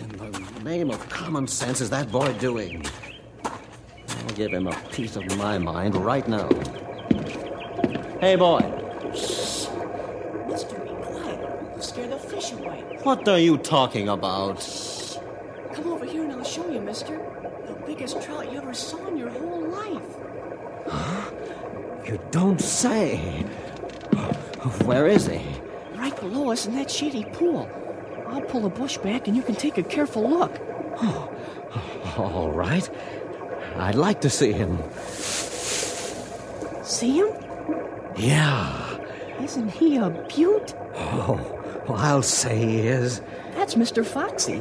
in the name of common sense is that boy doing? I'll give him a piece of my mind right now. Hey, boy. Shh! Mister, be quiet. You'll scare the fish away. What are you talking about? Shh! Come over here and I'll show you, mister. The biggest trout you ever saw in your whole life. Huh? You don't say. Where is he? Right below us in that shady pool. I'll pull a bush back and you can take a careful look. Oh, all right. I'd like to see him. See him? Yeah. Isn't he a beaut? Oh, well, I'll say he is. That's Mr. Foxy.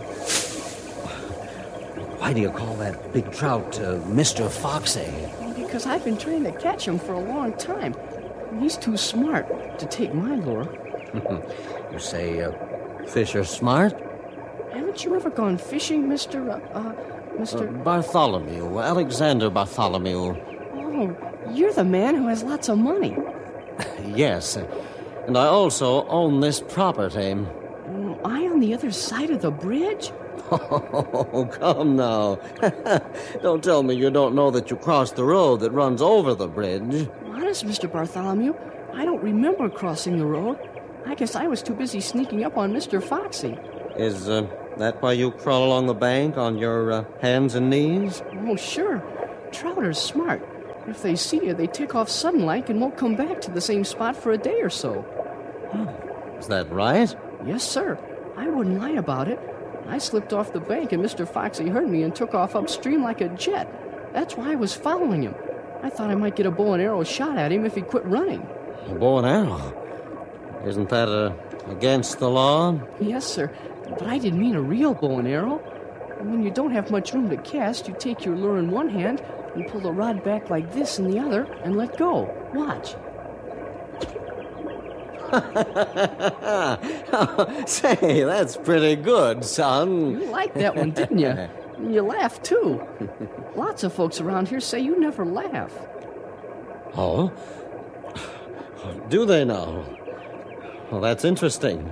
Why do you call that big trout Mr. Foxy? Because I've been trying to catch him for a long time. He's too smart to take my lure. You say fish are smart? Haven't you ever gone fishing, Mr. Bartholomew, Alexander Bartholomew. Oh, you're the man who has lots of money. Yes, and I also own this property. Am I on the other side of the bridge? Oh, come now. Don't tell me you don't know that you crossed the road that runs over the bridge. Honest, Mr. Bartholomew, I don't remember crossing the road. I guess I was too busy sneaking up on Mr. Foxy. Is that why you crawl along the bank on your hands and knees? Oh, sure. Trout are smart. If they see you, they take off sudden-like and won't come back to the same spot for a day or so. Oh, is that right? Yes, sir. I wouldn't lie about it. I slipped off the bank and Mr. Foxy heard me and took off upstream like a jet. That's why I was following him. I thought I might get a bow and arrow shot at him if he quit running. A bow and arrow? Isn't that against the law? Yes, sir. But I didn't mean a real bow and arrow. And when you don't have much room to cast, you take your lure in one hand and pull the rod back like this in the other and let go. Watch. Say, that's pretty good, son. You liked that one, didn't you? And you laughed, too. Lots of folks around here say you never laugh. Oh? Do they now? Well, that's interesting.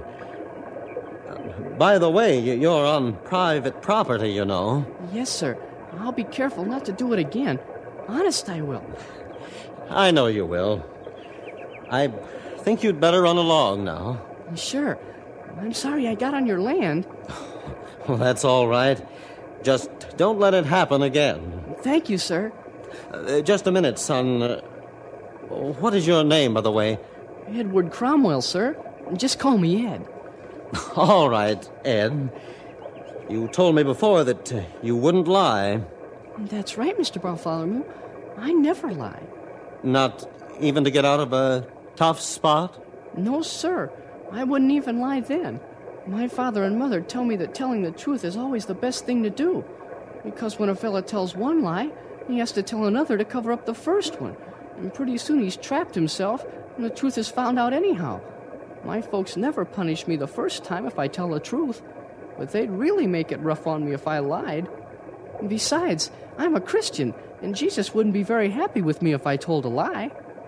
By the way, you're on private property, you know. Yes, sir. I'll be careful not to do it again. Honest, I will. I know you will. I think you'd better run along now. Sure. I'm sorry I got on your land. Well, that's all right. Just don't let it happen again. Thank you, sir. Just a minute, son. What is your name, by the way? Edward Cromwell, sir. Just call me Ed. All right, Ed. You told me before that you wouldn't lie. That's right, Mr. Bartholomew. I never lie. Not even to get out of a tough spot? No, sir. I wouldn't even lie then. My father and mother tell me that telling the truth is always the best thing to do. Because when a fella tells one lie, he has to tell another to cover up the first one. And pretty soon he's trapped himself, and the truth is found out anyhow. My folks never punish me the first time if I tell the truth, but they'd really make it rough on me if I lied. And besides, I'm a Christian, and Jesus wouldn't be very happy with me if I told a lie.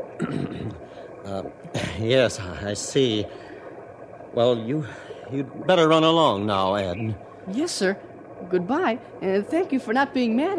Yes, I see. Well, you'd better run along now, Ed. Yes, sir. Goodbye, and thank you for not being mad